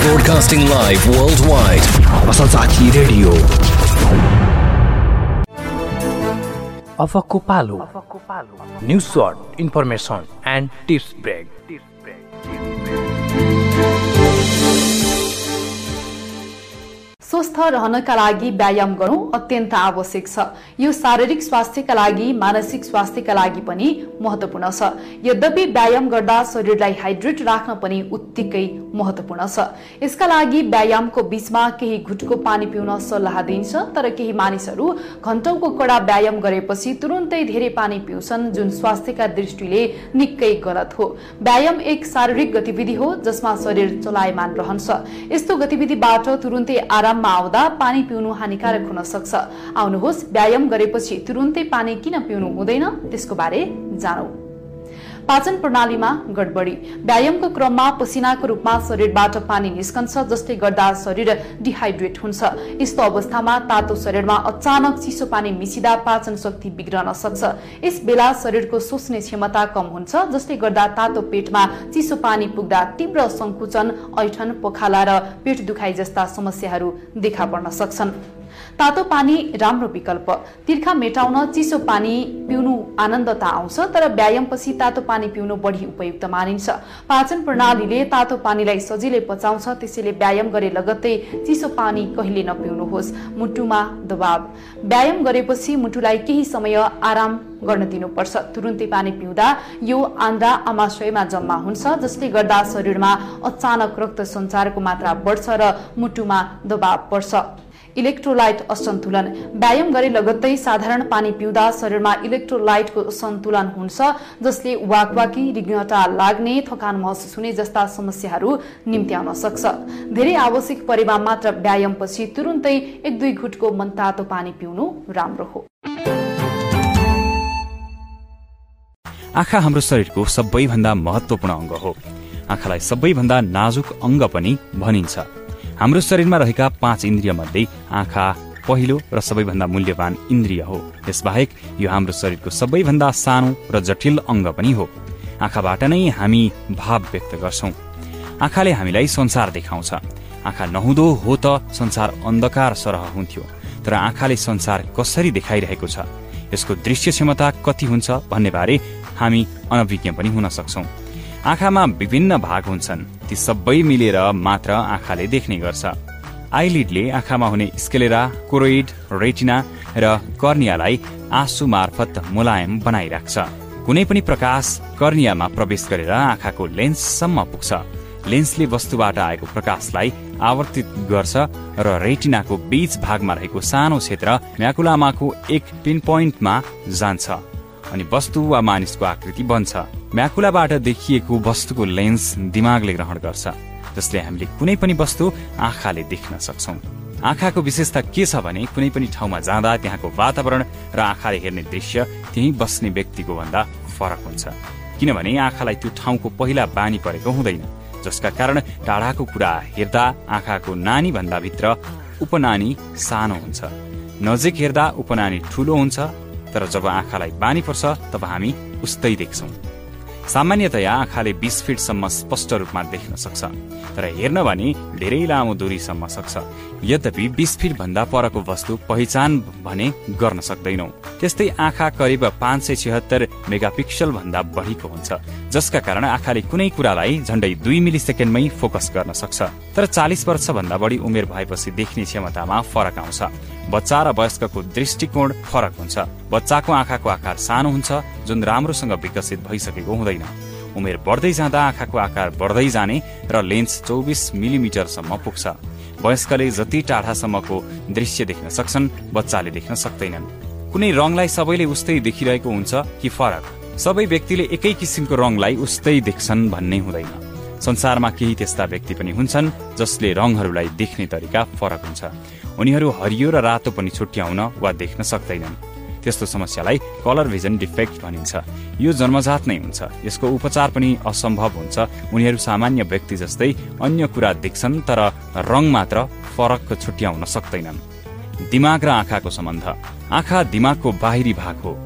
Broadcasting live worldwide. Asal Saathi Radio. अफकको पालो news short information and tips brake. स्वस्थ रहनका लागि व्यायाम गर्नु अत्यन्त आवश्यक छ। यो शारीरिक स्वास्थ्यका लागि मानसिक स्वास्थ्यका लागि पनि महत्त्वपूर्ण छ। यद्यपि व्यायाम गर्दा शरीरलाई हाइड्रेट राख्न पनि उत्तिकै महत्त्वपूर्ण छ। यसका लागि व्यायामको बीचमा केही घुटको पानी पिउन सल्लाह दिइन्छ, तर केही मानिसहरू घण्टौको कडा व्यायाम गरेपछि तुरुन्तै धेरै पानी पिउँछन्, जुन स्वास्थ्यका दृष्टिले निकै गलत हो। व्यायाम एक शारीरिक गतिविधि हो जसमा शरीर चलायमान रहन्छ। यस्तो गतिविधिबाट तुरुन्तै आराम आउँदा पानी पिउनु हानिकारक हुन सक्छ। आउनुहोस्, व्यायाम गरेपछि तुरुन्तै पानी किन पिउनु हुँदैन त्यसको बारे जानौं। पाचन प्रणालीमा गडबडी। व्यायामको क्रममा पसिनाको रूपमा शरीरबाट पानी निस्कन्छ, जसले गर्दा शरीर डिहाइड्रेट हुन्छ। यस्तो अवस्थामा तातो शरीरमा अचानक चिसो पानी मिसिदा पाचन शक्ति बिग्रन सक्छ। यस बेला शरीरको सोच्ने क्षमता कम हुन्छ, जसले गर्दा तातो पेटमा चिसो पानी पुग्दा तीव्र संकुचन, ऐठन, पखाला र पेट दुखाइ जस्ता समस्याहरू देखा पर्न सक्छन्। तातो पानी राम्रो विकल्प। तिर्खा मेटाउन चिसो पानी पिउनु आनन्दता आउँछ, तर व्यायामपछि तातो पानी पिउनु बढी उपयुक्त मानिन्छ। पाचन प्रणालीले तातो पानीलाई सजिलै पचाउँछ, त्यसैले व्यायाम गरे लगत्तै चिसो पानी कहिले नपिउनुहोस्। मुटुमा दबाव। व्यायाम गरेपछि मुटुलाई केही समय आराम गर्न दिनुपर्छ। तुरुन्तै पानी पिउँदा यो आन्द्रा आमाशयमा जम्मा हुन्छ, जसले गर्दा शरीरमा अचानक रक्त सञ्चारको मात्रा बढ्छ र मुटुमा दबाव पर्छ। इलेक्ट्रोलाइट असन्तुलन। व्यायाम गरे लगत्तै साधारण पानी पिउँदा शरीरमा इलेक्ट्रोलाइटको असन्तुलन हुन्छ, जसले वाकवाकी, रिङ्गटा लाग्ने, थकान महसुस हुने जस्ता समस्याहरू निम्त्याउन सक्छ। धेरै आवश्यक परेमा मात्र व्यायामपछि तुरुन्तै 1-2 घुटको मनतातो पानी पिउनु राम्रो हो। आँखा हाम्रो शरीरको सबैभन्दा महत्त्वपूर्ण अङ्ग हो। आँखालाई सबैभन्दा नाजुक अङ्ग पनि भनिन्छ। हाम्रो शरीरमा रहेका 5 इन्द्रिय मध्ये आँखा पहिलो र सबैभन्दा मूल्यवान इन्द्रिय हो। यसबाहेक यो हाम्रो शरीरको सबैभन्दा सानो र जटिल अङ्ग पनि हो। आँखाबाट नै हामी भाव व्यक्त गर्छौं। आँखाले हामीलाई संसार देखाउँछ। आँखा नहुँदो हो त संसार अन्धकार सरह हुन्थ्यो, तर आँखाले संसार कसरी देखाइरहेको छ, यसको दृश्य क्षमता कति हुन्छ भन्ने बारे हामी अनभिज्ञ पनि हुन सक्छौं। आँखामा विभिन्न भाग हुन्छन्, ती सबै मिलेर मात्र आँखाले देख्ने गर्छ। आइलिडले आँखामा हुने स्क्लेरा, कोरोइड, रेटिना र कर्नियालाई आँसु मार्फत मुलायम बनाइराख्छ। कुनै पनि प्रकाश कर्नियामा प्रवेश गरेर आँखाको लेन्ससम्म पुग्छ। लेन्सले वस्तुबाट आएको प्रकाशलाई आवर्तित गर्छ र रेटिनाको बीच भागमा रहेको सानो क्षेत्र म्याकुलामाको एक पिन पोइन्टमा जान्छ अनि वस्तु वा मानिसको आकृति बन्छ। म्याकुलाबाट देखिएको वस्तुको लेन्स दिमागले ग्रहण गर्छ, जसले हामीले कुनै पनि वस्तु आँखाले देख्न सक्छौं। आँखाको विशेषता के छ भने कुनै पनि ठाउँमा जाँदा त्यहाँको वातावरण र आँखाले हेर्ने दृश्य त्यही बस्ने व्यक्तिको भन्दा फरक हुन्छ, किनभने आँखालाई त्यो ठाउँको पहिला बानी परेको हुँदैन, जसका कारण टाढाको कुरा हेर्दा आँखाको नानी भन्दा भित्र उपनानी सानो हुन्छ। नजिक हेर्दा उपनानी ठूलो हुन्छ, तर जब आँखालाई बानी पर्छ तब हामी उस्तै देख्छौं। सामान्यतया आँखाले 20 फिटसम्म स्पष्ट रूपमा देख्न सक्छ, तर हेर्न भने धेरै लामो दूरीसम्म सक्छ। यद्यपि 20 फिट भन्दा परको वस्तु पहिचान भने गर्न सक्दैनौ। त्यस्तै आँखा करिब 576 मेगापिक्सल भन्दा बढीको हुन्छ, जसका कारण आँखाले कुनै कुरालाई झण्डै 2 मिलिसेकेन्डमै फोकस गर्न सक्छ। तर 40 वर्ष भन्दा बढी उमेर भएपछि देख्ने क्षमतामा फरक आउँछ। बच्चा र वयस्कको दृष्टिकोण फरक हुन्छ। बच्चाको आँखाको आकार सानो हुन्छ, जुन राम्रोसँग विकसित भइसकेको हुँदैन। उमेर बढ्दै जाँदा आँखाको आकार बढ्दै जाने र लेन्स 24 मिलिमिटरसम्म पुग्छ। वयस्कले जति टाढासम्मको दृश्य देख्न सक्छन्, बच्चाले देख्न सक्दैनन्। कुनै रङलाई सबैले उस्तै देखिरहेको हुन्छ कि फरक? सबै व्यक्तिले एकै किसिमको रङलाई उस्तै देख्छन् भन्ने हुँदैन। संसारमा केही त्यस्ता व्यक्ति पनि हुन्छन् जसले रङहरूलाई देख्ने तरिका फरक हुन्छ। उनीहरू हरियो र रातो पनि छुट्याउन वा देख्न सक्दैनन्। त्यस्तो समस्यालाई कलर भिजन डिफेक्ट भनिन्छ। यो जन्मजात नै हुन्छ, यसको उपचार पनि असम्भव हुन्छ। उनीहरू सामान्य व्यक्ति जस्तै अन्य कुरा देख्छन्, तर रङ मात्र फरक छुट्याउन सक्दैनन्। दिमाग र आँखाको सम्बन्ध। आँखा दिमागको बाहिरी भाग हो।